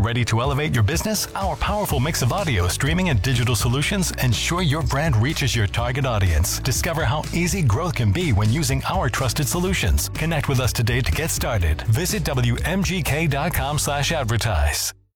Ready to elevate your business? Our powerful mix of audio, streaming, and digital solutions ensure your brand reaches your target audience. Discover how easy growth can be when using our trusted solutions. Connect with us today to get started. Visit WMGK.com/advertise.